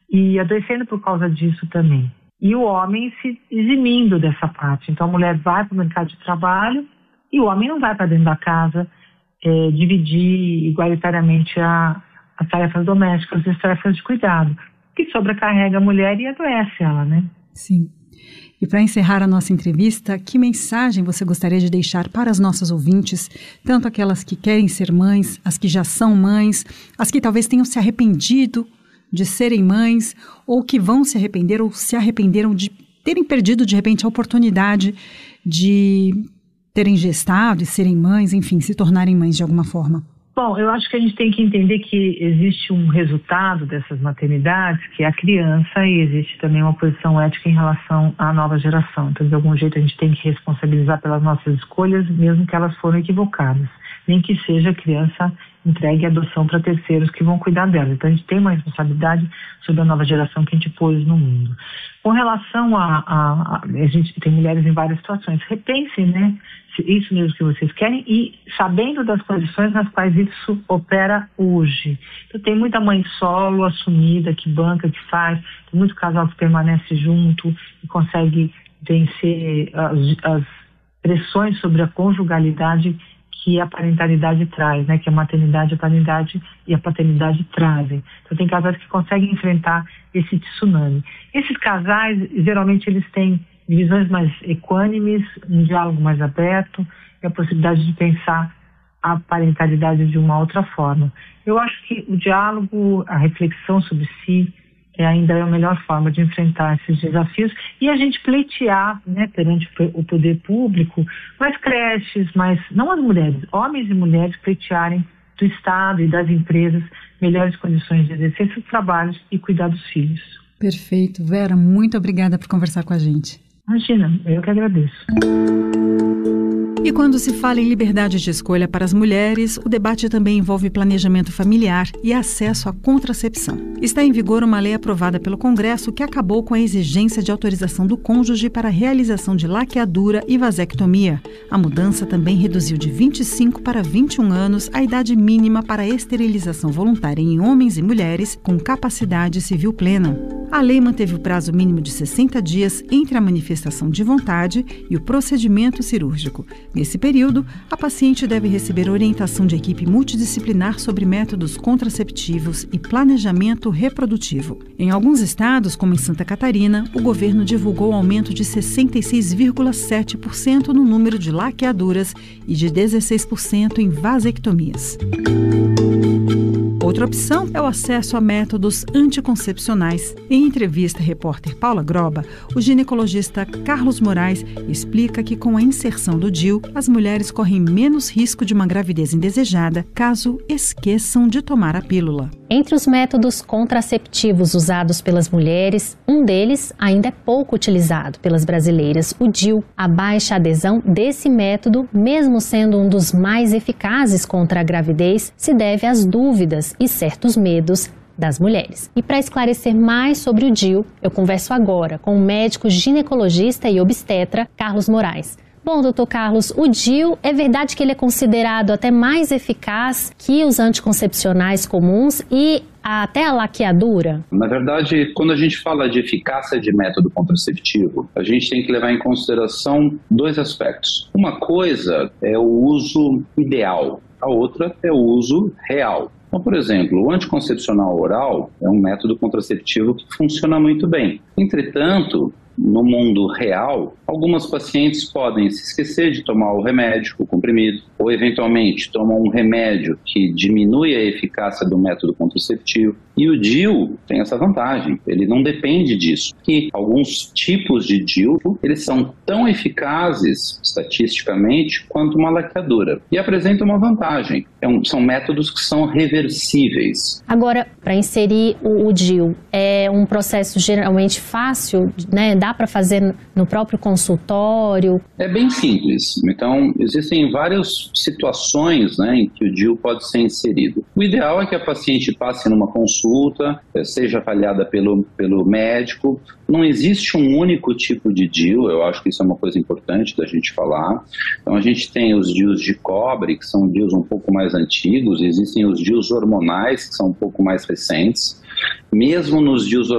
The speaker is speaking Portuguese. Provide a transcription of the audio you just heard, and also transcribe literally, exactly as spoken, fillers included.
e adoecendo por causa disso também. E o homem se eximindo dessa parte. Então a mulher vai para o mercado de trabalho e o homem não vai para dentro da casa é, dividir igualitariamente a, as tarefas domésticas e as tarefas de cuidado, que sobrecarrega a mulher e adoece ela, né? Sim. E para encerrar a nossa entrevista, que mensagem você gostaria de deixar para as nossas ouvintes, tanto aquelas que querem ser mães, as que já são mães, as que talvez tenham se arrependido de serem mães, ou que vão se arrepender ou se arrependeram de terem perdido, de repente, a oportunidade de terem gestado e serem mães, enfim, se tornarem mães de alguma forma? Bom, eu acho que a gente tem que entender que existe um resultado dessas maternidades, que é a criança, e existe também uma posição ética em relação à nova geração. Então, de algum jeito, a gente tem que responsabilizar pelas nossas escolhas, mesmo que elas foram equivocadas. Nem que seja a criança entregue a adoção para terceiros que vão cuidar dela. Então, a gente tem uma responsabilidade sobre a nova geração que a gente pôs no mundo. Com relação a... A, a, a gente tem mulheres em várias situações. Repensem, né? Isso mesmo que vocês querem e sabendo das condições nas quais isso opera hoje. Então, tem muita mãe solo, assumida, que banca, que faz, tem muito casal que permanece junto e consegue vencer as, as pressões sobre a conjugalidade que a parentalidade traz, né? Que a maternidade, a paternidade e a paternidade trazem. Então, tem casais que conseguem enfrentar esse tsunami. Esses casais, geralmente, eles têm divisões mais equânimes, um diálogo mais aberto e a possibilidade de pensar a parentalidade de uma outra forma. Eu acho que o diálogo, a reflexão sobre si, é ainda é a melhor forma de enfrentar esses desafios e a gente pleitear, né, perante o poder público, mais creches, mais, não as mulheres, homens e mulheres pleitearem do Estado e das empresas melhores condições de exercer seus trabalhos e cuidar dos filhos. Perfeito. Vera, muito obrigada por conversar com a gente. Imagina, eu que agradeço. E quando se fala em liberdade de escolha para as mulheres, o debate também envolve planejamento familiar e acesso à contracepção. Está em vigor uma lei aprovada pelo Congresso que acabou com a exigência de autorização do cônjuge para a realização de laqueadura e vasectomia. A mudança também reduziu de vinte e cinco para vinte e um anos a idade mínima para a esterilização voluntária em homens e mulheres com capacidade civil plena. A lei manteve o prazo mínimo de sessenta dias entre a manifestação de vontade e o procedimento cirúrgico. Nesse período, a paciente deve receber orientação de equipe multidisciplinar sobre métodos contraceptivos e planejamento reprodutivo. Em alguns estados, como em Santa Catarina, o governo divulgou aumento de sessenta e seis vírgula sete por cento no número de laqueaduras e de dezesseis por cento em vasectomias. Outra opção é o acesso a métodos anticoncepcionais. Em entrevista à repórter Paula Groba, o ginecologista Carlos Moraes explica que com a inserção do D I U, as mulheres correm menos risco de uma gravidez indesejada caso esqueçam de tomar a pílula. Entre os métodos contraceptivos usados pelas mulheres, um deles ainda é pouco utilizado pelas brasileiras, o D I U. A baixa adesão desse método, mesmo sendo um dos mais eficazes contra a gravidez, se deve às dúvidas e certos medos das mulheres. E para esclarecer mais sobre o D I U, eu converso agora com o médico ginecologista e obstetra Carlos Moraes. Bom, doutor Carlos, o D I U, é verdade que ele é considerado até mais eficaz que os anticoncepcionais comuns e até a laqueadura? Na verdade, quando a gente fala de eficácia de método contraceptivo, a gente tem que levar em consideração dois aspectos. Uma coisa é o uso ideal, a outra é o uso real. Então, por exemplo, o anticoncepcional oral é um método contraceptivo que funciona muito bem. Entretanto, no mundo real, algumas pacientes podem se esquecer de tomar o remédio, o comprimido, ou eventualmente tomam um remédio que diminui a eficácia do método contraceptivo. E o D I U tem essa vantagem, ele não depende disso. Que alguns tipos de D I U, eles são tão eficazes estatisticamente quanto uma laqueadura. E apresentam uma vantagem, é um, são métodos que são reversíveis. Agora, para inserir o, o D I U, é um processo geralmente fácil, né? Dá para fazer no próprio consultório? É bem simples. Então, existem várias situações, né, em que o D I U pode ser inserido. O ideal é que a paciente passe numa consulta, seja avaliada pelo, pelo médico. Não existe um único tipo de D I U, eu acho que isso é uma coisa importante da gente falar. Então, a gente tem os D I Us de cobre, que são D I Us um pouco mais antigos, existem os D I Us hormonais, que são um pouco mais recentes. Mesmo nos D I Us